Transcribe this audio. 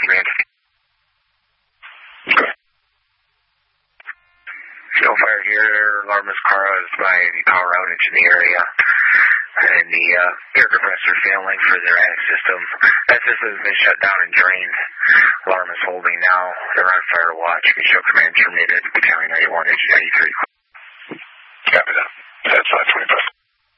Command. Still fire here. Alarm is caused by the power outage in the area. And the air compressor failing for their attic system. That system has been shut down and drained. Alarm is holding now. They're on fire watch. We show command terminated. Battalion 91, Engine 93. Copy that. That's 525.